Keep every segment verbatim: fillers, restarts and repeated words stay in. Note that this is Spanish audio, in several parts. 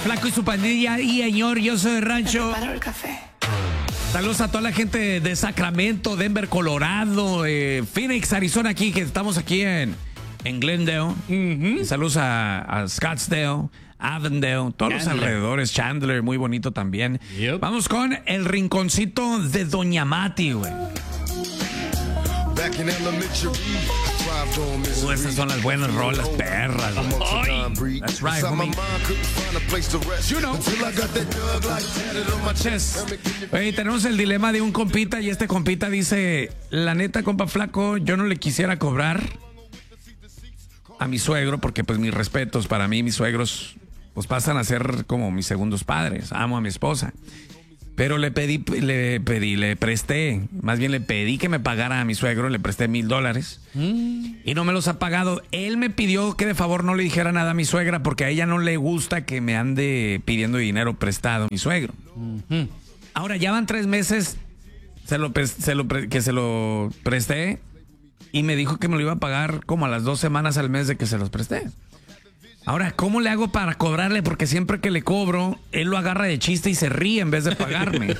Flaco y su pandilla y señor, yo soy de rancho. Me preparo el café. Saludos a toda la gente de Sacramento, Denver, Colorado, eh, Phoenix, Arizona, aquí, que estamos aquí en, en Glendale. Uh-huh. Saludos a, a Scottsdale, Avondale, todos Chandler. los alrededores, Chandler, muy bonito también. Yep. Vamos con el rinconcito de Doña Mati, güey. Uh, esas son las buenas rolas, perras. Güey. That's right, homie. You know. Yes. Oye, tenemos el dilema de un compita y este compita dice, la neta, compa Flaco, yo no le quisiera cobrar a mi suegro porque pues mis respetos, para mí mis suegros pues pasan a ser como mis segundos padres. Amo a mi esposa. Pero le pedí, le pedí, le presté, más bien le pedí que me pagara a mi suegro, le presté mil dólares mm. y no me los ha pagado. Él me pidió que de favor no le dijera nada a mi suegra porque a ella no le gusta que me ande pidiendo dinero prestado mi suegro. Mm-hmm. Ahora ya van tres meses se lo, se lo, que se lo presté y me dijo que me lo iba a pagar como a las dos semanas al mes de que se los presté. Ahora, ¿cómo le hago para cobrarle? Porque siempre que le cobro, él lo agarra de chiste y se ríe en vez de pagarme.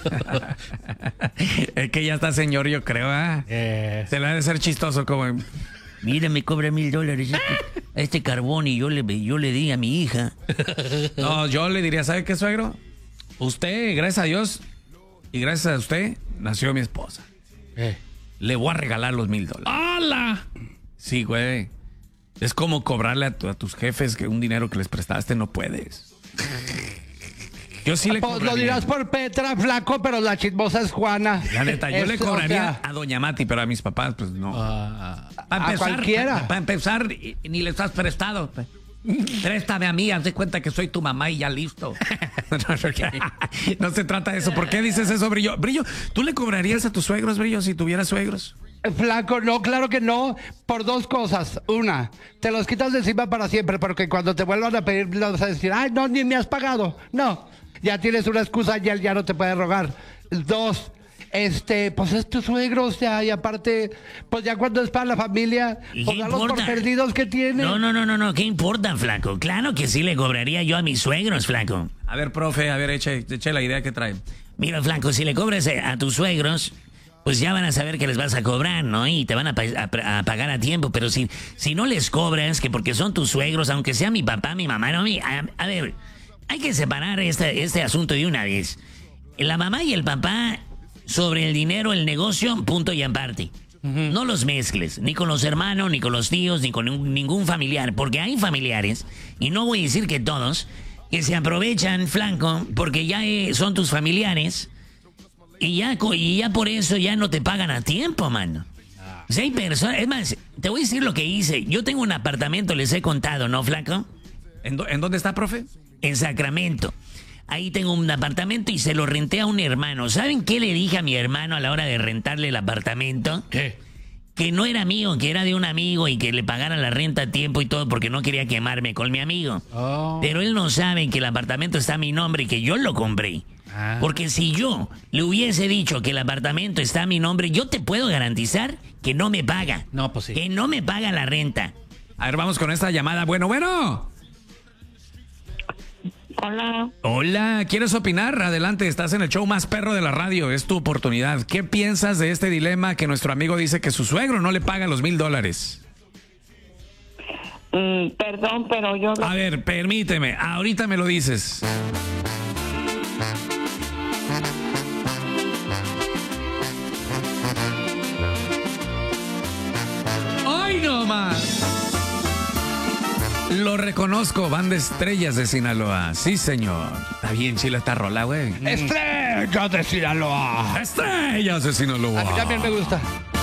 Es que ya está señor, yo creo, ¿eh? Eh. Se le ha de ser chistoso como... Mira, me cobra mil dólares este, este carbón y yo le, yo le di a mi hija. No, yo le diría, ¿sabe qué, suegro? Usted, gracias a Dios, y gracias a usted, nació mi esposa. Eh. Le voy a regalar los mil dólares. ¡Hala! Sí, güey. Es como cobrarle a, tu, a tus jefes que un dinero que les prestaste no puedes. Yo sí le pues cobraría. Lo dirás por Petra, Flaco, pero la chismosa es Juana. La neta, yo es, le cobraría o sea, a Doña Mati, pero a mis papás, pues no. Uh, para empezar, a cualquiera. Para empezar, ni les has prestado. Préstame a mí, haz de cuenta que soy tu mamá y ya listo. No, no, no se trata de eso. ¿Por qué dices eso, Brillo? Brillo, ¿tú le cobrarías a tus suegros, Brillo, si tuvieras suegros? Flaco, no, claro que no, por dos cosas. Una, te los quitas de encima para siempre, porque cuando te vuelvan a pedir, vas a decir, ay, no, ni me has pagado. No, ya tienes una excusa y él ya no te puede rogar. Dos, este, pues es tu suegro, o sea, y aparte, pues ya cuando es para la familia, pues da los por perdidos que tiene. No, no, no, no, no, ¿qué importa, Flaco? Claro que sí le cobraría yo a mis suegros, Flaco. A ver, profe, a ver, eche, eche la idea que trae. Mira, Flaco, si le cobras a tus suegros, pues ya van a saber que les vas a cobrar, ¿no? Y te van a, pa- a, a pagar a tiempo. Pero si, si no les cobras, que porque son tus suegros, aunque sea mi papá, mi mamá, no, mi, a, a ver, hay que separar este, este asunto de una vez. La mamá y el papá, sobre el dinero, el negocio, punto y aparte. Uh-huh. No los mezcles, ni con los hermanos, ni con los tíos, ni con un, ningún familiar. Porque hay familiares, y no voy a decir que todos, que se aprovechan, Flanco, porque ya eh, son tus familiares. Y ya, y ya por eso ya no te pagan a tiempo, mano. Ah. Si hay personas... Es más, te voy a decir lo que hice. Yo tengo un apartamento, les he contado, ¿no, Flaco? ¿En, do, ¿en dónde está, profe? En Sacramento. Ahí tengo un apartamento y se lo renté a un hermano. ¿Saben qué le dije a mi hermano a la hora de rentarle el apartamento? ¿Qué? Que no era mío, que era de un amigo y que le pagara la renta a tiempo y todo porque no quería quemarme con mi amigo. Oh. Pero él no sabe que el apartamento está a mi nombre y que yo lo compré. Ah. Porque si yo le hubiese dicho que el apartamento está a mi nombre, yo te puedo garantizar que no me paga. No, pues sí. Que no me paga la renta. A ver, vamos con esta llamada. Bueno, bueno. Hola. Hola, ¿quieres opinar? Adelante, estás en el show más perro de la radio, es tu oportunidad. ¿Qué piensas de este dilema que nuestro amigo dice que su suegro no le paga los mil dólares? Mm, perdón, pero yo... A ver, permíteme, ahorita me lo dices. ¡Ay, no más! Lo reconozco, banda Estrellas de Sinaloa. Sí, señor. Está bien chila esta rola, güey. ¡Estrellas de Sinaloa! ¡Estrellas de Sinaloa! A mí también me gusta.